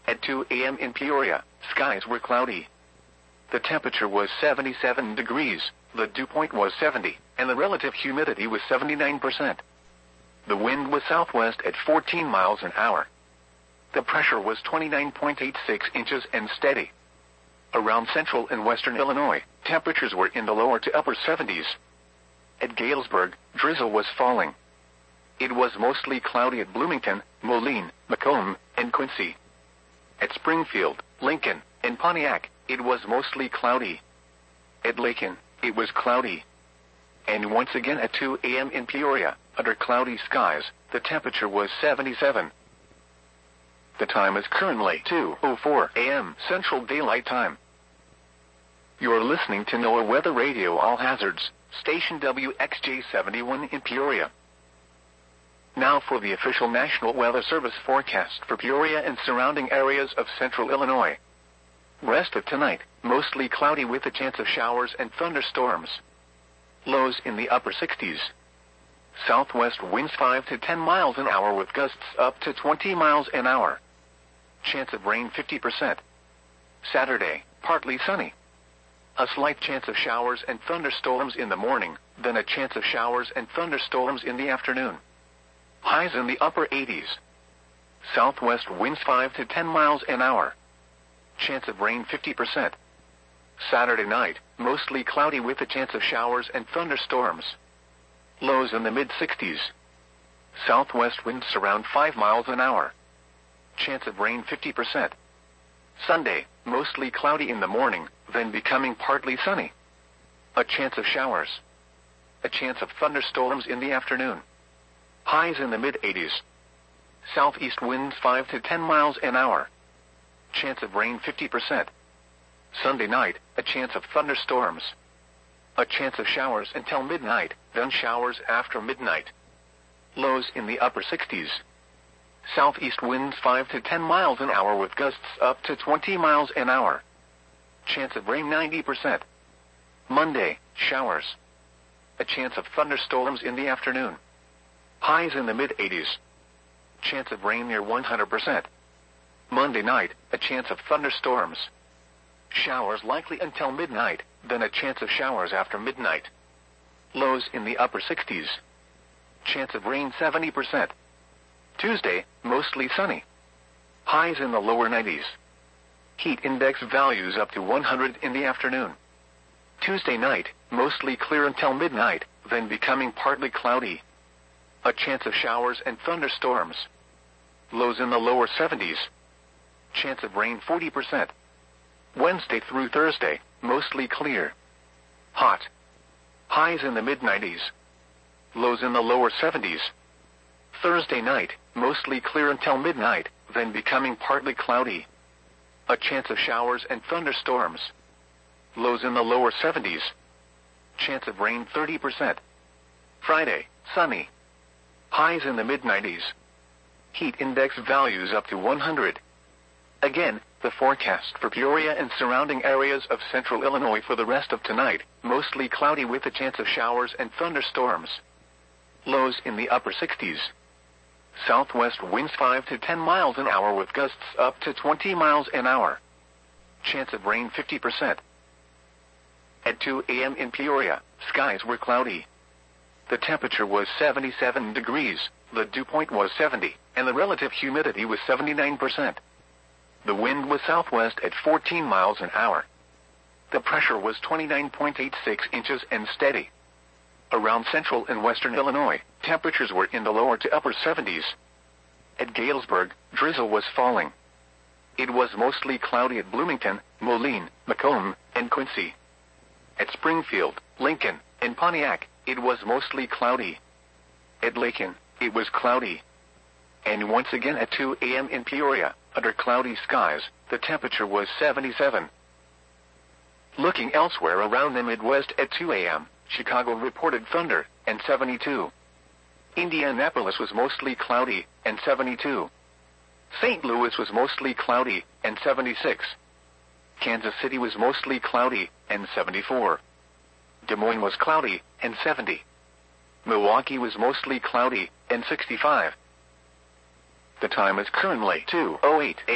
At 2 a.m. in Peoria, skies were cloudy. The temperature was 77 degrees, the dew point was 70, and the relative humidity was 79%. The wind was southwest at 14 miles an hour. The pressure was 29.86 inches and steady. Around central and western Illinois, temperatures were in the lower to upper 70s. At Galesburg, drizzle was falling. It was mostly cloudy at Bloomington, Moline, Macomb, and Quincy. At Springfield, Lincoln, and Pontiac, it was mostly cloudy. At Lincoln, it was cloudy. And once again at 2 a.m. in Peoria, under cloudy skies, the temperature was 77. The time is currently 2:04 a.m. Central Daylight Time. You're listening to NOAA Weather Radio All Hazards, station WXJ71 in Peoria. Now for the official National Weather Service forecast for Peoria and surrounding areas of central Illinois. Rest of tonight, mostly cloudy with a chance of showers and thunderstorms. Lows in the upper 60s. Southwest winds 5 to 10 miles an hour with gusts up to 20 miles an hour. Chance of rain 50%. Saturday, partly sunny. A slight chance of showers and thunderstorms in the morning, then a chance of showers and thunderstorms in the afternoon. Highs in the upper 80s. Southwest winds 5 to 10 miles an hour. Chance of rain 50%. Saturday night, mostly cloudy with a chance of showers and thunderstorms. Lows in the mid-60s. Southwest winds around 5 miles an hour. Chance of rain 50%. Sunday, mostly cloudy in the morning, then becoming partly sunny. A chance of showers. A chance of thunderstorms in the afternoon. Highs in the mid-80s. Southeast winds 5 to 10 miles an hour. Chance of rain 50%. Sunday night, a chance of thunderstorms. A chance of showers until midnight, then showers after midnight. Lows in the upper 60s. Southeast winds 5 to 10 miles an hour with gusts up to 20 miles an hour. Chance of rain 90%. Monday, showers. A chance of thunderstorms in the afternoon. Highs in the mid-80s. Chance of rain near 100%. Monday night, a chance of thunderstorms. Showers likely until midnight, then a chance of showers after midnight. Lows in the upper 60s. Chance of rain 70%. Tuesday, mostly sunny. Highs in the lower 90s. Heat index values up to 100 in the afternoon. Tuesday night, mostly clear until midnight, then becoming partly cloudy. A chance of showers and thunderstorms. Lows in the lower 70s. Chance of rain 40%. Wednesday through Thursday, mostly clear. Hot. Highs in the mid-90s. Lows in the lower 70s. Thursday night, mostly clear until midnight, then becoming partly cloudy. A chance of showers and thunderstorms. Lows in the lower 70s. Chance of rain 30%. Friday, sunny. Highs in the mid-90s. Heat index values up to 100. Again, the forecast for Peoria and surrounding areas of central Illinois for the rest of tonight, mostly cloudy with a chance of showers and thunderstorms. Lows in the upper 60s. Southwest winds 5 to 10 miles an hour with gusts up to 20 miles an hour. Chance of rain 50%. At 2 a.m. in Peoria, skies were cloudy. The temperature was 77 degrees, the dew point was 70, and the relative humidity was 79%. The wind was southwest at 14 miles an hour. The pressure was 29.86 inches and steady. Around central and western Illinois, temperatures were in the lower to upper 70s. At Galesburg, drizzle was falling. It was mostly cloudy at Bloomington, Moline, Macomb, and Quincy. At Springfield, Lincoln, and Pontiac, it was mostly cloudy. At Lincoln, it was cloudy. And once again at 2 a.m. in Peoria, under cloudy skies, the temperature was 77. Looking elsewhere around the Midwest at 2 a.m., Chicago reported thunder, and 72. Indianapolis was mostly cloudy, and 72. St. Louis was mostly cloudy, and 76. Kansas City was mostly cloudy, and 74. Des Moines was cloudy, and 70. Milwaukee was mostly cloudy, and 65. The time is currently 2:08 a.m.